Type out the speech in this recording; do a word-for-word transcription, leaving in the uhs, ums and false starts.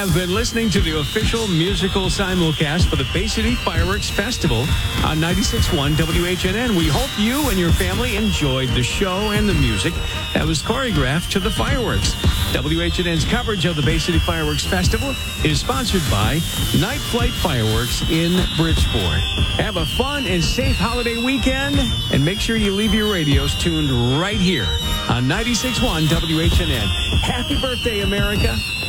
have been listening to the official musical simulcast for the Bay City Fireworks Festival on ninety-six point one W H N N. We hope you and your family enjoyed the show and the music that was choreographed to the fireworks. W H N N's coverage of the Bay City Fireworks Festival is sponsored by Night Flight Fireworks in Bridgeport. Have a fun and safe holiday weekend, and make sure you leave your radios tuned right here on ninety-six point one W H N N. Happy birthday, America.